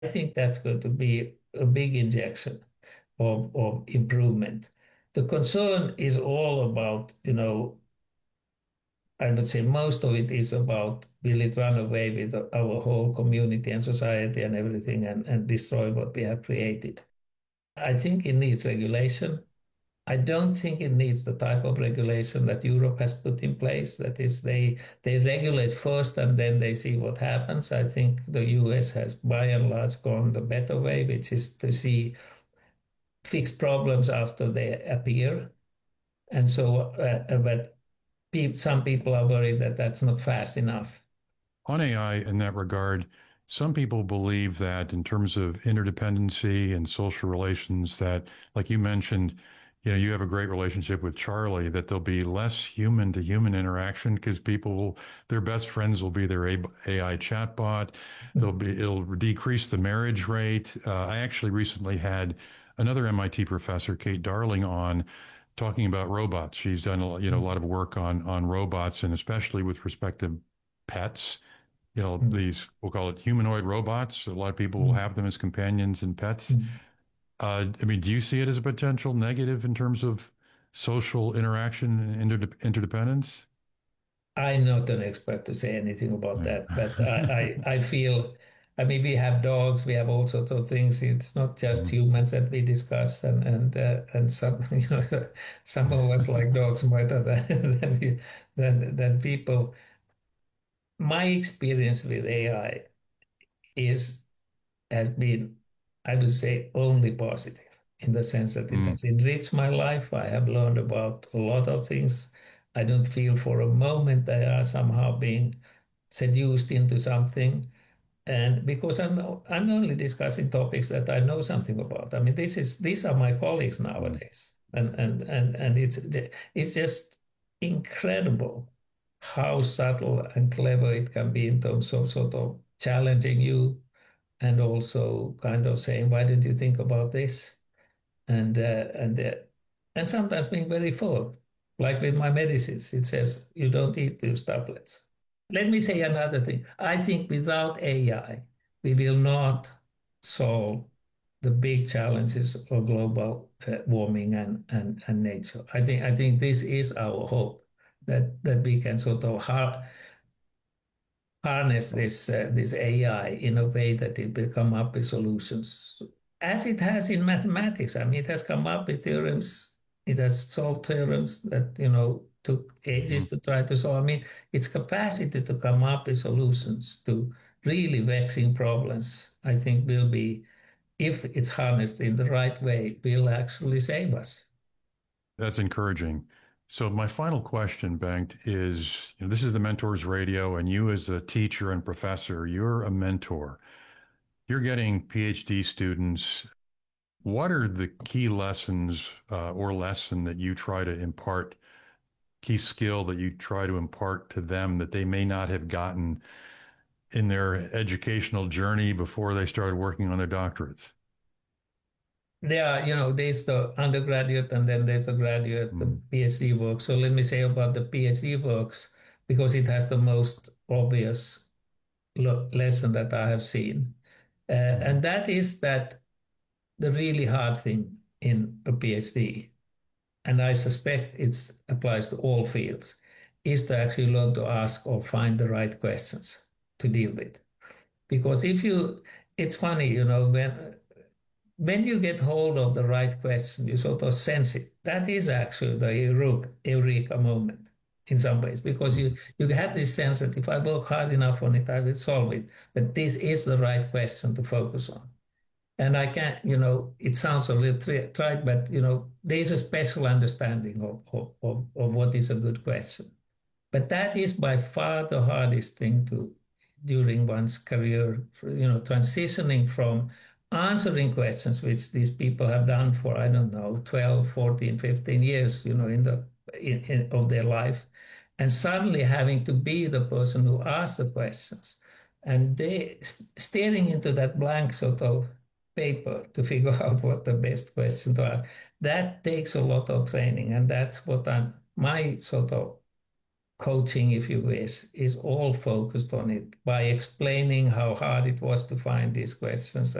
I think that's going to be a big injection of improvement. The concern is all about, I would say most of it is about will it run away with our whole community and society and everything and destroy what we have created. I think it needs regulation. I don't think it needs the type of regulation that Europe has put in place. That is, they regulate first and then they see what happens. I think the US has by and large gone the better way, which is to see fix problems after they appear. And so, but some people are worried that that's not fast enough. On AI in that regard, some people believe that in terms of interdependency and social relations, that, like you mentioned, you have a great relationship with Charlie, that there'll be less human to human interaction because their best friends will be their AI chatbot. It'll decrease the marriage rate. I actually recently had another MIT professor, Kate Darling, on talking about robots. She's done a lot of work on robots, and especially with respect to pets. These, we'll call it humanoid robots. A lot of people will have them as companions and pets. I mean, do you see it as a potential negative in terms of social interaction and interdependence? I'm not an expert to say anything about Yeah. that, but I feel, I mean, we have dogs, we have all sorts of things. It's not just Mhm. humans that we discuss, and some, some of us like dogs more than people. My experience with AI is has been, I would say, only positive in the sense that it Mm. has enriched my life. I have learned about a lot of things. I don't feel for a moment that I are somehow being seduced into something. And because I'm only discussing topics that I know something about. I mean, these are my colleagues Mm. nowadays, and it's just incredible how subtle and clever it can be in terms of sort of challenging you and also kind of saying, "Why didn't you think about this?" and uh, and uh, and sometimes being very firm, like with my medicines. It says you don't eat those tablets. Let me say another thing. I think without AI, we will not solve the big challenges of global warming and nature. I think this is our hope that we can sort of harness this AI in a way that it will come up with solutions, as it has in mathematics. I mean, it has come up with theorems. It has solved theorems that took ages Mm. to try to solve. I mean, its capacity to come up with solutions to really vexing problems, I think, will be, if it's harnessed in the right way, will actually save us. That's encouraging. So my final question, Bengt, is, this is the Mentors Radio, and you as a teacher and professor, you're a mentor. You're getting PhD students. What are the key lessons or lesson that you try to impart, key skill that you try to impart to them that they may not have gotten in their educational journey before they started working on their doctorates? There's the undergraduate and then there's the graduate, the Mm. PhD work. So let me say about the PhD works, because it has the most obvious lesson that I have seen. And that is that the really hard thing in a PhD, and I suspect it applies to all fields, is to actually learn to ask or find the right questions to deal with. Because it's funny, when you get hold of the right question, you sort of sense it. That is actually the eureka moment in some ways, because Mm. you have this sense that if I work hard enough on it, I will solve it. But this is the right question to focus on. And I can't, it sounds a little trite, but, there's a special understanding of what is a good question. But that is by far the hardest thing to during one's career, transitioning from answering questions, which these people have done for, I don't know, 12, 14, 15 years, of their life, and suddenly having to be the person who asks the questions. And they staring into that blank sort of paper to figure out what the best question to ask. That takes a lot of training, and that's what my sort of coaching, if you wish, is all focused on it by explaining how hard it was to find these questions